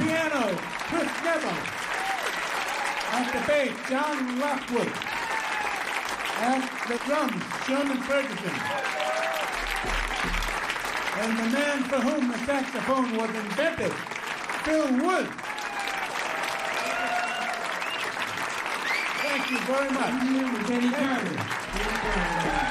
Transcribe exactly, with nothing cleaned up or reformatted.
piano, Chris Neville. At the bass, John Lockwood. At the drums, Sherman Ferguson. And the man for whom the saxophone was invented, Phil Wood. Thank you very much. Thank you, Kenny Carter.